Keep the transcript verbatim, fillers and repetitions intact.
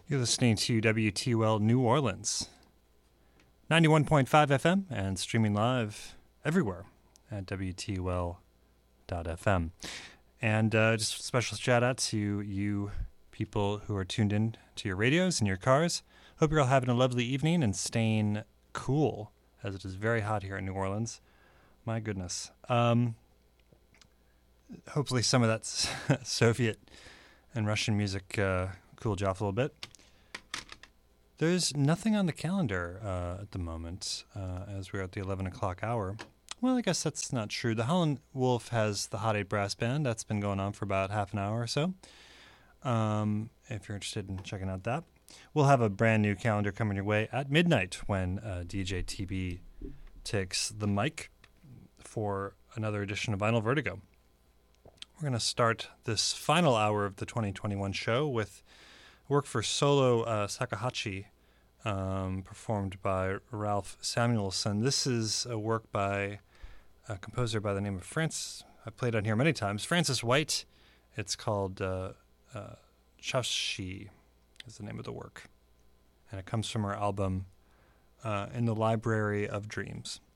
You're listening to W T U L New Orleans, ninety-one point five F M, and streaming live everywhere at W T U L dot F M. And uh, just a special shout out to you people who are tuned in to your radios and your cars. Hope you're all having a lovely evening and staying cool, as it is very hot here in New Orleans. My goodness. Um, hopefully some of that Soviet and Russian music uh, cooled you off a little bit. There's nothing on the calendar uh, at the moment, uh, as we're at the eleven o'clock hour. Well, I guess that's not true. The Howlin' Wolf has the Hot Eight Brass Band. That's been going on for about half an hour or so, um, if you're interested in checking out that. We'll have a brand new calendar coming your way at midnight when uh, D J T B takes the mic for another edition of Vinyl Vertigo. We're going to start this final hour of the twenty twenty-one show with work for solo uh, Shakuhachi, um, performed by Ralph Samuelson. This is a work by a composer by the name of Francis. I've played on here many times. Francis White. It's called uh, uh, Shashi is the name of the work. And it comes from her album uh, In the Library of Dreams.